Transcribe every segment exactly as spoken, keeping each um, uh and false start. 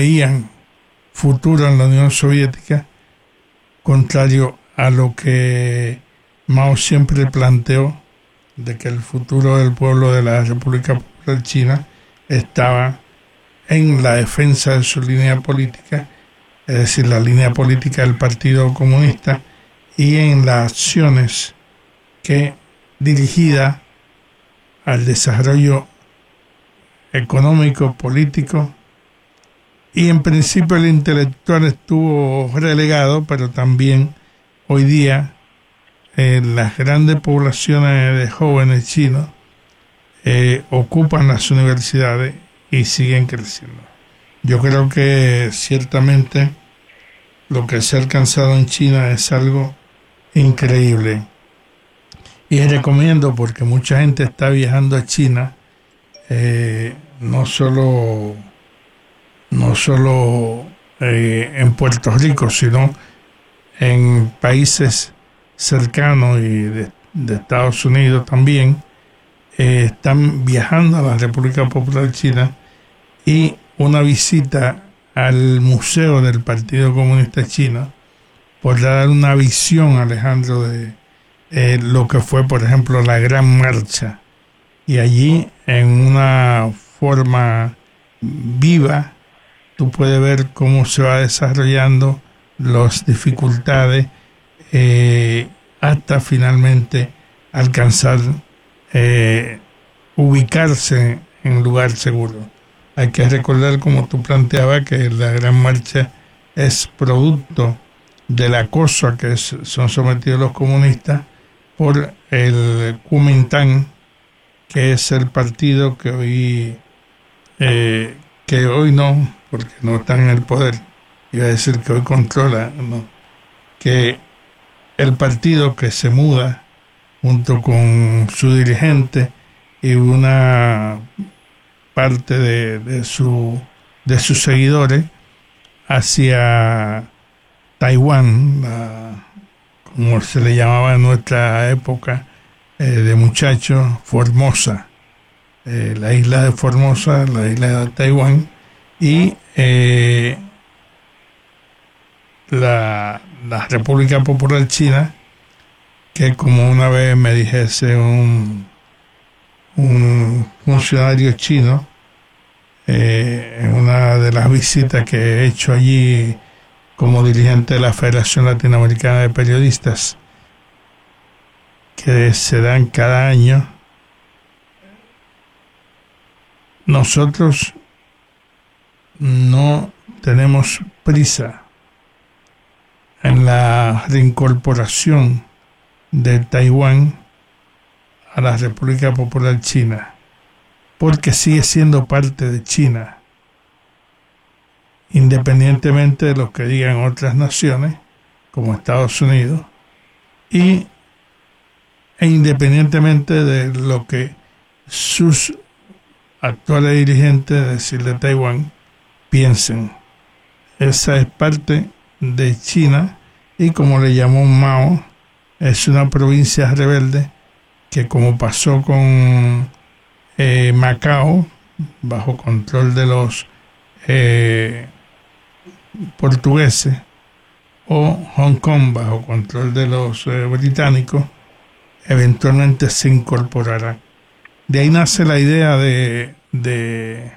veían futuro en la Unión Soviética, contrario a lo que Mao siempre planteó, de que el futuro del pueblo de la República Popular China estaba en la defensa de su línea política, es decir, la línea política del Partido Comunista, y en las acciones que dirigida al desarrollo económico, político, y en principio el intelectual estuvo relegado, pero también hoy día eh, las grandes poblaciones de jóvenes chinos eh, ocupan las universidades y siguen creciendo. Yo creo que ciertamente lo que se ha alcanzado en China es algo increíble. Y recomiendo, porque mucha gente está viajando a China, eh, no solo, no solo eh, en Puerto Rico, sino en países cercanos y de, de Estados Unidos también, eh, están viajando a la República Popular China, y una visita al Museo del Partido Comunista Chino podrá dar una visión, Alejandro, de eh, lo que fue, por ejemplo, la Gran Marcha. Y allí, en una forma viva, tú puedes ver cómo se va desarrollando las dificultades eh, hasta finalmente alcanzar, eh, ubicarse en un lugar seguro. Hay que recordar, como tú planteabas, que la Gran Marcha es producto del acoso a que es, son sometidos los comunistas por el Kuomintang, que es el partido que hoy eh, que hoy no, porque no está en el poder, iba a decir que hoy controla, no, que el partido que se muda junto con su dirigente y una parte de, de su de sus seguidores hacia Taiwán, la, como se le llamaba en nuestra época eh, de muchachos, Formosa, eh, la isla de Formosa, la isla de Taiwán, y eh, la, la República Popular China, que como una vez me dijese un un funcionario chino eh, en una de las visitas que he hecho allí como dirigente de la Federación Latinoamericana de Periodistas, que se dan cada año. Nosotros no tenemos prisa en la reincorporación de Taiwán a la República Popular China, porque sigue siendo parte de China, independientemente de lo que digan otras naciones, como Estados Unidos, y e independientemente de lo que sus actuales dirigentes, es decir, de Taiwán, piensen. Esa es parte de China, y como le llamó Mao, es una provincia rebelde que, como pasó con eh, Macao, bajo control de los eh, portugueses, o Hong Kong bajo control de los eh, británicos, eventualmente se incorporará. De ahí nace la idea de de,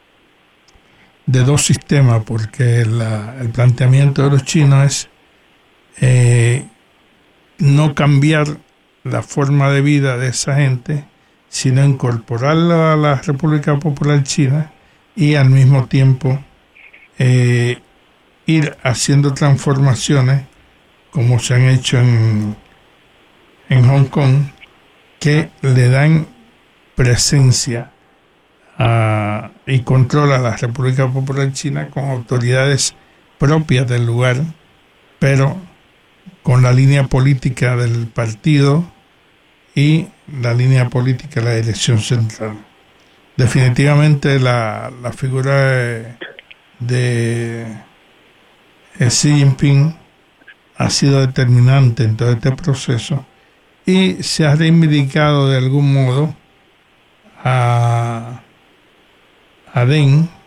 de dos sistemas, porque la, el planteamiento de los chinos es eh, no cambiar la forma de vida de esa gente, sino incorporarla a la República Popular China, y al mismo tiempo eh, ir haciendo transformaciones como se han hecho en, en Hong Kong, que le dan presencia a, y control a la República Popular China con autoridades propias del lugar, pero con la línea política del partido y la línea política de la dirección central. Definitivamente la, la figura de, de Xi Jinping ha sido determinante en todo este proceso, y se ha reivindicado de algún modo a, a Deng